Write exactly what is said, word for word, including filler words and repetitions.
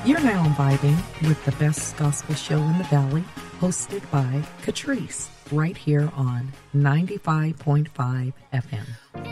You're now vibing with the best gospel show in the Valley, hosted by Catrice, right here on ninety-five point five F M.